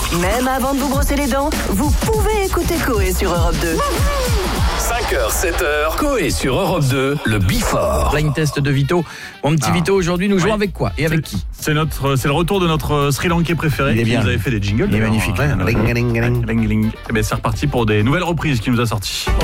Même avant de vous brosser les dents, vous pouvez écouter Coé sur Europe 2. 5h, 7h, Coé sur Europe 2, le Before. Blind test de Vito. Mon petit Vito, aujourd'hui, nous jouons avec quoi et avec qui? C'est le retour de notre Sri Lankais préféré. Il est bien. Vous avez fait des jingles. Il est magnifique. Ling, ling. Et ben c'est reparti pour des nouvelles reprises qu'il nous a sorties.